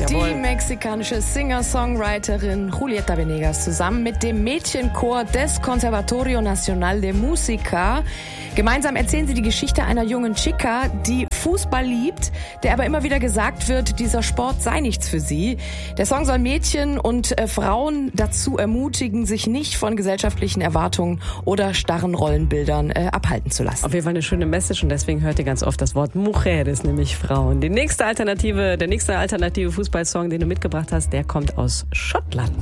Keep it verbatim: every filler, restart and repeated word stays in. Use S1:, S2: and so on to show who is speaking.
S1: Jawohl.
S2: Die mexikanische Singer-Songwriterin Julieta Venegas zusammen mit dem Mädchenchor des Conservatorio Nacional de Música. Gemeinsam erzählen sie die Geschichte einer jungen Chica, die Fußball liebt, der aber immer wieder gesagt wird, dieser Sport sei nichts für sie. Der Song soll Mädchen und äh, Frauen dazu ermutigen, sich nicht von gesellschaftlichen Erwartungen oder starren Rollenbildern äh, abhalten zu lassen.
S1: Auf jeden Fall eine schöne Message und deswegen hört ihr ganz oft das Wort Mujeres, nämlich Frauen. Die nächste Alternative, der nächste alternative Fußballsong, den du mitgebracht hast, der kommt aus Schottland.